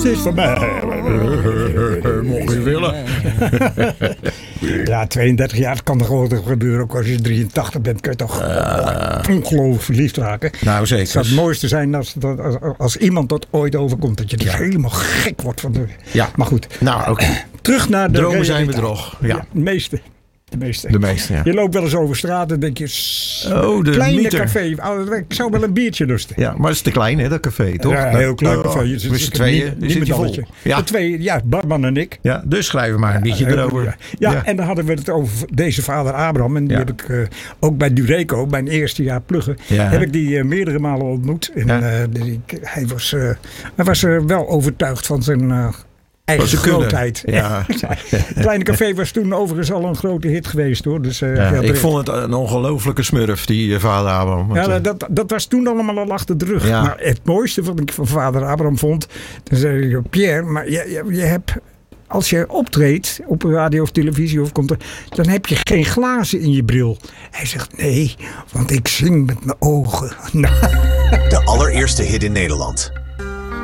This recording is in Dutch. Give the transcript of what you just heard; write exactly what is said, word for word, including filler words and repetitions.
is van mij. Mocht je willen. Ja, tweeëndertig jaar, het kan toch gewoon gebeuren. Ook als je drieëntachtig bent, kun je toch uh, ongelooflijk verliefd raken. Nou, zeker. Het zou het mooiste zijn als, als, als iemand dat ooit overkomt. Dat je dus ja. helemaal gek wordt van de... Ja. Maar goed. Nou, oké. Okay. Terug naar de... Dromen zijn bedrog. Ja. Ja, de meeste. De meeste. De meeste, ja. Je loopt wel eens over straat en denk je... Oh, de kleine meter. Café. Ik zou wel een biertje lusten. Ja, maar het is te klein, hè, dat café, toch? Ja, een heel klein café. Uh, Met z'n tweeën. Niet met vol. Ja. Twee, ja, barman en ik. Ja, dus schrijven maar een beetje ja, erover. Ja. Ja, ja, en dan hadden we het over deze vader Abraham. En die ja. heb ik uh, ook bij Dureco, mijn eerste jaar pluggen, ja. heb ik die uh, meerdere malen ontmoet. En ja. uh, die, hij was, uh, hij was uh, wel overtuigd van zijn... Uh, eigen grootheid. Ja. Het kleine café was toen overigens al een grote hit geweest hoor. Dus, uh, ja, ik vond het een ongelofelijke smurf, die uh, vader Abraham. Ja, uh, dat, dat was toen allemaal al achter de rug. Ja. Maar het mooiste wat ik van vader Abraham vond, dan zei ik, Pierre, maar je, je, je hebt, als je optreedt op radio of televisie of komt er, dan heb je geen glazen in je bril. Hij zegt nee, want ik zing met mijn ogen. De allereerste hit in Nederland.